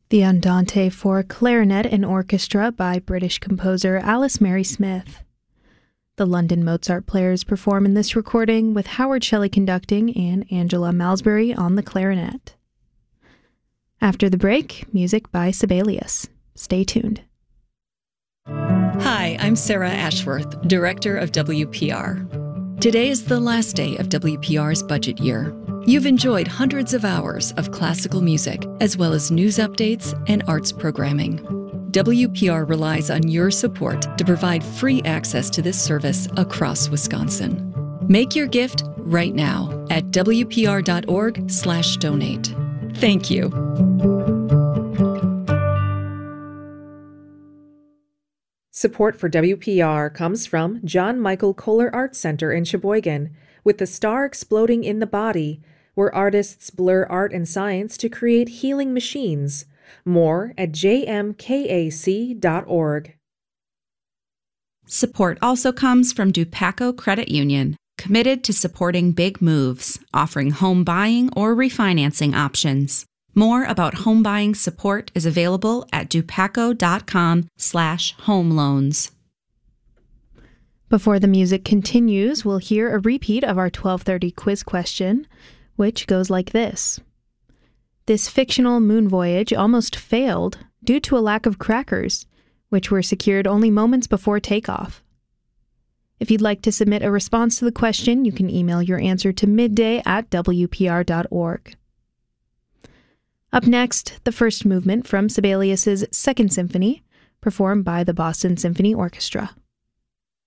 The Andante for clarinet and orchestra by British composer Alice Mary Smith. The London Mozart Players perform in this recording with Howard Shelley conducting and Angela Malsbury on the clarinet. After the break, music by Sibelius. Stay tuned. Hi, I'm Sarah Ashworth, Director of WPR. Today is the last day of WPR's budget year. You've enjoyed hundreds of hours of classical music, as well as news updates and arts programming. WPR relies on your support to provide free access to this service across Wisconsin. Make your gift right now at wpr.org/donate. Thank you. Support for WPR comes from John Michael Kohler Art Center in Sheboygan, with the star exploding in the body, where artists blur art and science to create healing machines. More at jmkac.org. Support also comes from Dupaco Credit Union, committed to supporting big moves, offering home buying or refinancing options. More about home buying support is available at dupaco.com/home loans. Before the music continues, we'll hear a repeat of our 12:30 quiz question, which goes like this. This fictional moon voyage almost failed due to a lack of crackers, which were secured only moments before takeoff. If you'd like to submit a response to the question, you can email your answer to midday@wpr.org. Up next, the first movement from Sibelius's Second Symphony, performed by the Boston Symphony Orchestra.